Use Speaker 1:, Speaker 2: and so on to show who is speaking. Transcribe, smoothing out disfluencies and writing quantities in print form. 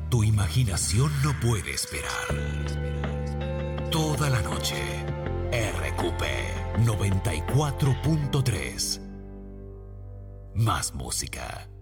Speaker 1: Tu imaginación no puede esperar. Toda la noche. RQP 94.3. Más música.